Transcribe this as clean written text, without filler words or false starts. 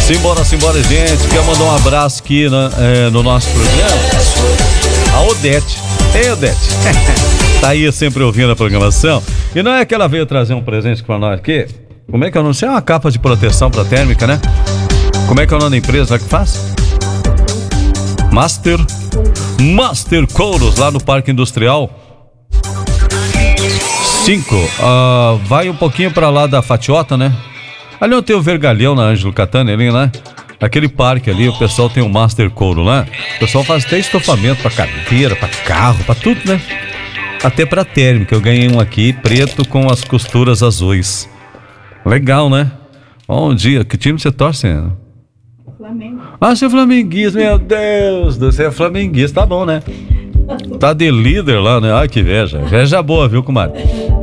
Simbora, gente. Quer mandar um abraço aqui no nosso programa? A Odete. Ei, Odete. Tá aí sempre ouvindo a programação. E não é que ela veio trazer um presente pra nós aqui? Como é que é o nome? Isso é uma capa de proteção pra térmica, né? Como é que é o nome da empresa que faz? Master Couros, lá no Parque Industrial 5. Vai um pouquinho pra lá da Fatiota, né? Ali onde tem o Vergalhão, na Ângelo Catani, ali, né? Aquele parque ali, o pessoal tem um Master Couro lá. O pessoal faz até estofamento pra cadeira, pra carro, pra tudo, né? Até pra térmica. Eu ganhei um aqui, preto, com as costuras azuis. Legal, né? Bom dia. Que time você torce, Ana? Flamengo. Você é flamenguista, meu Deus. Você é flamenguista, tá bom, né? Tá de líder lá, né? Ai, que inveja. Inveja boa, viu, comadre?